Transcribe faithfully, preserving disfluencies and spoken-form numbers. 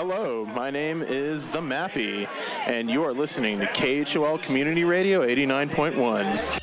Hello, my name is The Mappy, and you are listening to K H O L Community Radio eighty-nine point one.